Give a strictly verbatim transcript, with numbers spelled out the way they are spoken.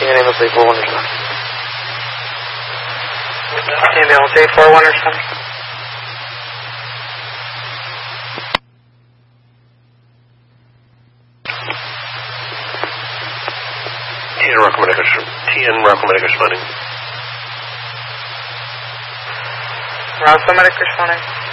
T N amos eight four one responding. Ambulance eight four one responding. T N Rocco Medic, T N Rocco Medic responding. Roswell Medic responding.